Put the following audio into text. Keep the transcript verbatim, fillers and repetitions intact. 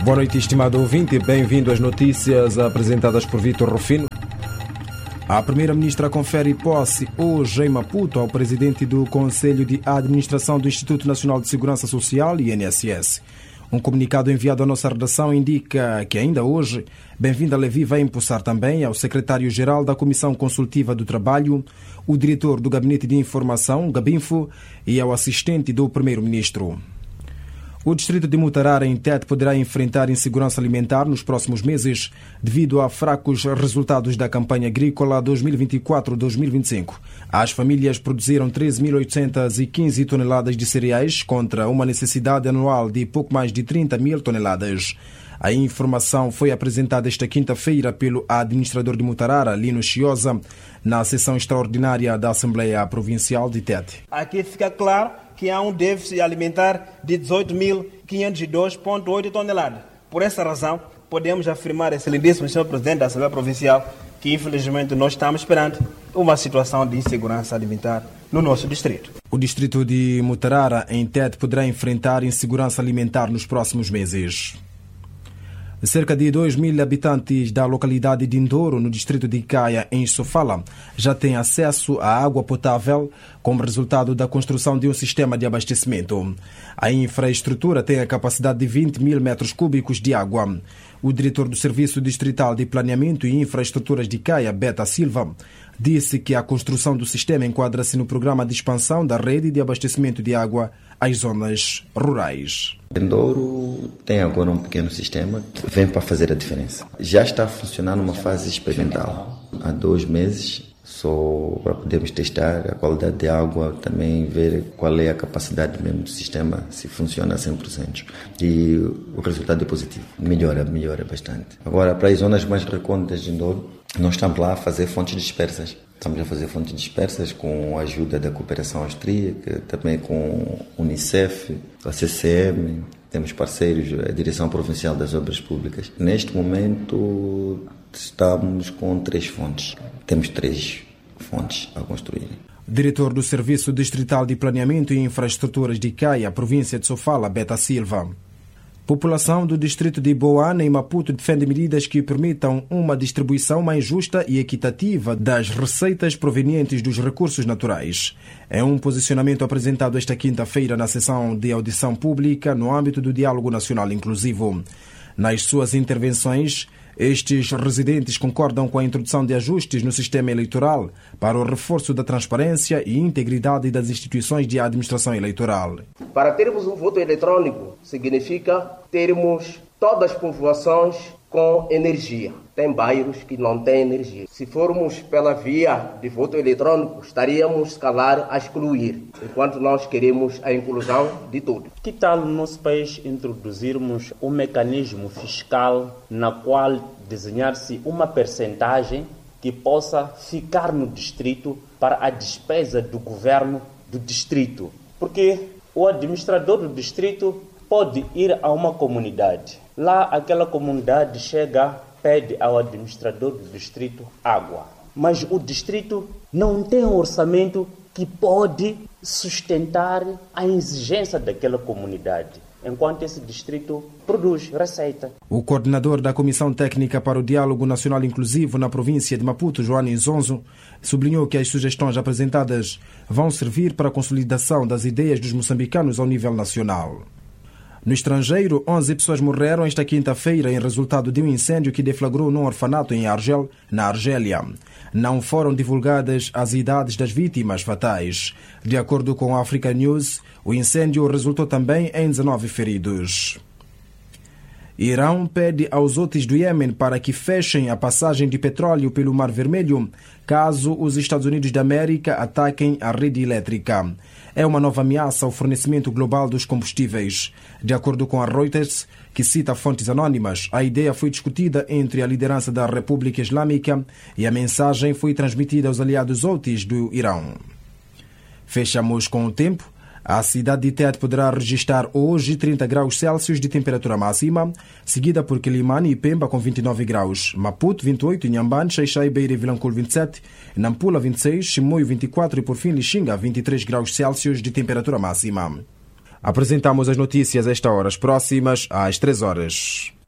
Boa noite, estimado ouvinte. Bem-vindo às notícias apresentadas por Vitor Rufino. A primeira-ministra confere posse hoje em Maputo ao presidente do Conselho de Administração do Instituto Nacional de Segurança Social, I N S S. Um comunicado enviado à nossa redação indica que ainda hoje, Bem-vinda Levi vai impulsar também ao secretário-geral da Comissão Consultiva do Trabalho, o diretor do Gabinete de Informação, Gabinfo, e ao assistente do primeiro-ministro. O distrito de Mutarara, em Tete, poderá enfrentar insegurança alimentar nos próximos meses devido a fracos resultados da campanha agrícola dois mil e vinte e quatro a dois mil e vinte e cinco. As famílias produziram treze mil oitocentas e quinze toneladas de cereais contra uma necessidade anual de pouco mais de trinta mil toneladas. A informação foi apresentada esta quinta-feira pelo administrador de Mutarara, Lino Chiosa, na sessão extraordinária da Assembleia Provincial de Tete. Aqui fica claro que há um déficit alimentar de dezoito mil quinhentos e dois vírgula oito toneladas. Por essa razão, podemos afirmar, excelentíssimo senhor Presidente da Assembleia Provincial, que infelizmente nós estamos perante uma situação de insegurança alimentar no nosso distrito. O distrito de Mutarara, em Tete, poderá enfrentar insegurança alimentar nos próximos meses. Cerca de dois mil habitantes da localidade de Ndoro, no distrito de Caia, em Sofala, já têm acesso à água potável como resultado da construção de um sistema de abastecimento. A infraestrutura tem a capacidade de vinte mil metros cúbicos de água. O diretor do Serviço Distrital de Planeamento e Infraestruturas de Caia, Beta Silva, disse que a construção do sistema enquadra-se no programa de expansão da rede de abastecimento de água às zonas rurais. Ndoro tem agora um pequeno sistema que vem para fazer a diferença. Já está a funcionar numa fase experimental. Há dois meses, só para podermos testar a qualidade de água, também ver qual é a capacidade mesmo do sistema, se funciona a cem por cento. E o resultado é positivo. Melhora, melhora bastante. Agora, para as zonas mais recônditas de Ndoro, nós estamos lá a fazer fontes dispersas. Estamos a fazer fontes dispersas com a ajuda da cooperação austríaca, também com a Unicef, a C C M, temos parceiros, a Direção Provincial das Obras Públicas. Neste momento estamos com três fontes, temos três fontes a construir. Diretor do Serviço Distrital de Planeamento e Infraestruturas de Caia, província de Sofala, Beta Silva. População do distrito de Boana, em Maputo, defende medidas que permitam uma distribuição mais justa e equitativa das receitas provenientes dos recursos naturais. É um posicionamento apresentado esta quinta-feira na sessão de audição pública no âmbito do Diálogo Nacional Inclusivo. Nas suas intervenções, estes residentes concordam com a introdução de ajustes no sistema eleitoral para o reforço da transparência e integridade das instituições de administração eleitoral. Para termos um voto eletrônico, significa termos todas as povoações com energia. Tem bairros que não têm energia. Se formos pela via de voto eletrônico, estaríamos, se calhar, a excluir, enquanto nós queremos a inclusão de tudo. Que tal no nosso país introduzirmos um mecanismo fiscal na qual desenhar-se uma percentagem que possa ficar no distrito para a despesa do governo do distrito? Porque o administrador do distrito pode ir a uma comunidade. Lá, aquela comunidade chega, pede ao administrador do distrito água. Mas o distrito não tem um orçamento que pode sustentar a exigência daquela comunidade, enquanto esse distrito produz receita. O coordenador da Comissão Técnica para o Diálogo Nacional Inclusivo na província de Maputo, Joana Inzonzo, sublinhou que as sugestões apresentadas vão servir para a consolidação das ideias dos moçambicanos ao nível nacional. No estrangeiro, onze pessoas morreram esta quinta-feira em resultado de um incêndio que deflagrou num orfanato em Argel, na Argélia. Não foram divulgadas as idades das vítimas fatais. De acordo com a Africa News, o incêndio resultou também em dezenove feridos. Irão pede aos Houthis do Iêmen para que fechem a passagem de petróleo pelo Mar Vermelho, caso os Estados Unidos da América ataquem a rede elétrica. É uma nova ameaça ao fornecimento global dos combustíveis. De acordo com a Reuters, que cita fontes anónimas, a ideia foi discutida entre a liderança da República Islâmica e a mensagem foi transmitida aos aliados Houthis do Irão. Fechamos com o tempo. A cidade de Tete poderá registrar hoje trinta graus Celsius de temperatura máxima, seguida por Quilimane e Pemba com vinte e nove graus, Maputo vinte e oito, Inhambane, Xai-Xai, Beira e Vilanculo vinte e sete, Nampula vinte e seis, Chimoio vinte e quatro e por fim Lixinga vinte e três graus Celsius de temperatura máxima. Apresentamos as notícias a esta hora, as próximas às três horas.